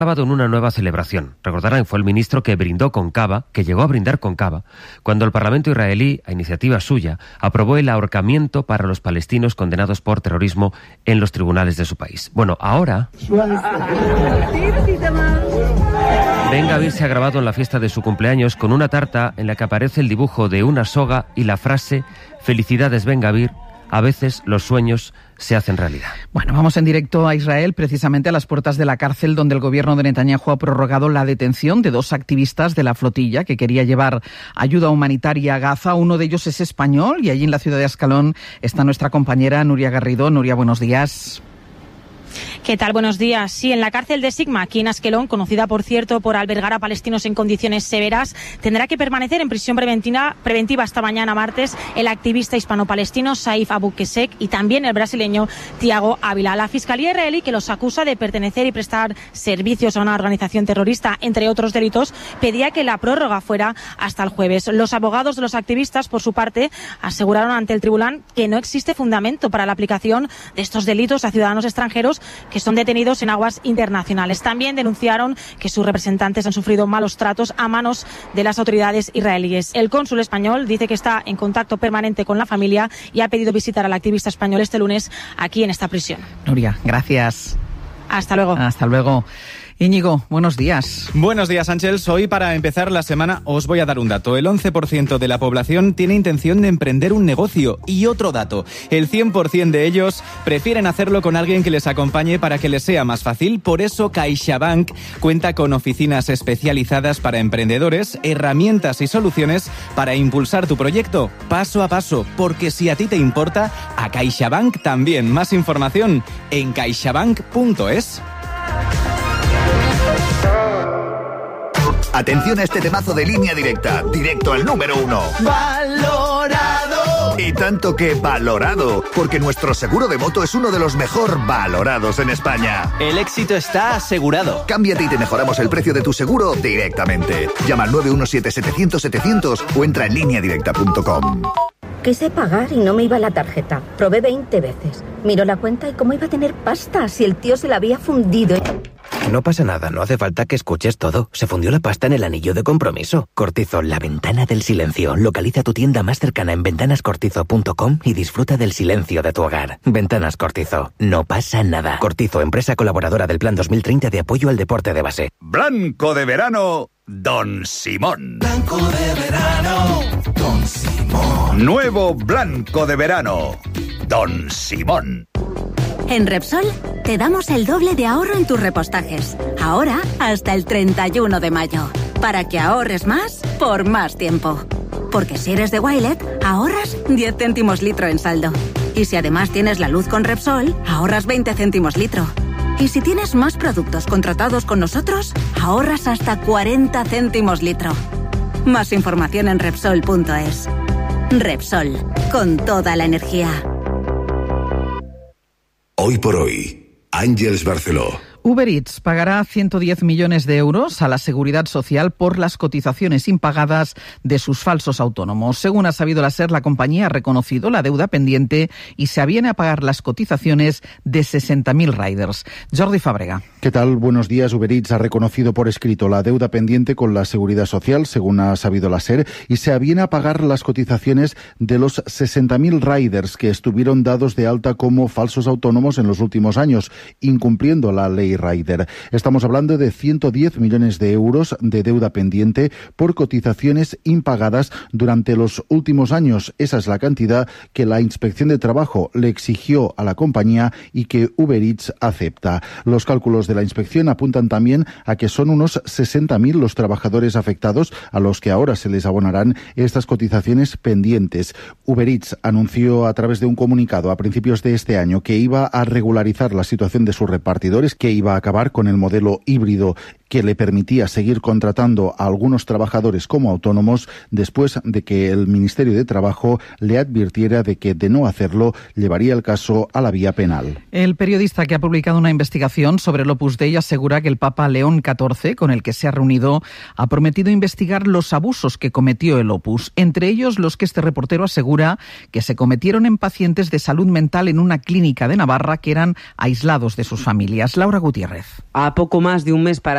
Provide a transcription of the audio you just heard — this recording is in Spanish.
sábado en una nueva celebración. Recordarán, fue el ministro que llegó a brindar con cava, cuando el Parlamento israelí, a iniciativa suya, aprobó el ahorcamiento para los palestinos condenados por terrorismo en los tribunales de su país. Bueno, ahora Ben Gvir se ha grabado en la fiesta de su cumpleaños con una tarta en la que aparece el dibujo de una soga y la frase «Felicidades, Ben Gvir, a veces los sueños se hacen realidad». Bueno, vamos en directo a Israel, precisamente a las puertas de la cárcel donde el gobierno de Netanyahu ha prorrogado la detención de 2 activistas de la flotilla que quería llevar ayuda humanitaria a Gaza. Uno de ellos es español y allí en la ciudad de Ascalón está nuestra compañera Nuria Garrido. Nuria, buenos días. ¿Qué tal? Buenos días. Sí, en la cárcel de Sigma, aquí en Askelón, conocida por cierto por albergar a palestinos en condiciones severas, tendrá que permanecer en prisión preventiva hasta mañana martes el activista hispano-palestino Saif Abu Kesek y también el brasileño Tiago Ávila. La Fiscalía israelí, que los acusa de pertenecer y prestar servicios a una organización terrorista, entre otros delitos, pedía que la prórroga fuera hasta el jueves. Los abogados de los activistas, por su parte, aseguraron ante el tribunal que no existe fundamento para la aplicación de estos delitos a ciudadanos extranjeros que son detenidos en aguas internacionales. También denunciaron que sus representantes han sufrido malos tratos a manos de las autoridades israelíes. El cónsul español dice que está en contacto permanente con la familia y ha pedido visitar al activista español este lunes aquí en esta prisión. Nuria, gracias. Hasta luego. Hasta luego. Íñigo, buenos días. Buenos días, Ángeles. Hoy, para empezar la semana, os voy a dar un dato. El 11% de la población tiene intención de emprender un negocio. Y otro dato, el 100% de ellos prefieren hacerlo con alguien que les acompañe para que les sea más fácil. Por eso, CaixaBank cuenta con oficinas especializadas para emprendedores, herramientas y soluciones para impulsar tu proyecto paso a paso. Porque si a ti te importa, a CaixaBank también. Más información en caixabank.es. Atención a este temazo de Línea Directa, directo al número 1. ¡Valorado! Y tanto que valorado, porque nuestro seguro de moto es uno de los mejor valorados en España. El éxito está asegurado. Cámbiate y te mejoramos el precio de tu seguro directamente. Llama al 917-700-700 o entra en lineadirecta.com. Quise pagar y no me iba la tarjeta. Probé 20 veces. Miró la cuenta y cómo iba a tener pasta si el tío se la había fundido. No pasa nada, no hace falta que escuches todo. Se fundió la pasta en el anillo de compromiso. Cortizo, la ventana del silencio. Localiza tu tienda más cercana en ventanascortizo.com y disfruta del silencio de tu hogar. Ventanas Cortizo. No pasa nada. Cortizo, empresa colaboradora del Plan 2030 de apoyo al deporte de base. Blanco de verano, Don Simón. Blanco de verano, Don Simón. Nuevo blanco de verano, Don Simón. En Repsol te damos el doble de ahorro en tus repostajes. Ahora hasta el 31 de mayo. Para que ahorres más por más tiempo. Porque si eres de Wilet, ahorras 10 céntimos litro en saldo. Y si además tienes la luz con Repsol, ahorras 20 céntimos litro. Y si tienes más productos contratados con nosotros, ahorras hasta 40 céntimos litro. Más información en Repsol.es. Repsol, con toda la energía. Hoy por hoy, Ángeles Barceló. Uber Eats pagará 110 millones de euros a la Seguridad Social por las cotizaciones impagadas de sus falsos autónomos. Según ha sabido la SER, la compañía ha reconocido la deuda pendiente y se aviene a pagar las cotizaciones de 60.000 riders. Jordi Fàbrega. ¿Qué tal? Buenos días. Uber Eats ha reconocido por escrito la deuda pendiente con la Seguridad Social, según ha sabido la SER, y se aviene a pagar las cotizaciones de los 60.000 riders que estuvieron dados de alta como falsos autónomos en los últimos años, incumpliendo la ley Rider. Estamos hablando de 110 millones de euros de deuda pendiente por cotizaciones impagadas durante los últimos años. Esa es la cantidad que la Inspección de Trabajo le exigió a la compañía y que Uber Eats acepta. Los cálculos de la inspección apuntan también a que son unos 60.000 los trabajadores afectados a los que ahora se les abonarán estas cotizaciones pendientes. Uber Eats anunció a través de un comunicado a principios de este año que iba a regularizar la situación de sus repartidores, que iba a acabar con el modelo híbrido que le permitía seguir contratando a algunos trabajadores como autónomos después de que el Ministerio de Trabajo le advirtiera de que de no hacerlo llevaría el caso a la vía penal. El periodista que ha publicado una investigación sobre el Opus Dei asegura que el Papa León XIV, con el que se ha reunido, ha prometido investigar los abusos que cometió el Opus, entre ellos los que este reportero asegura que se cometieron en pacientes de salud mental en una clínica de Navarra que eran aislados de sus familias. Laura Gutiérrez. A poco más de un mes para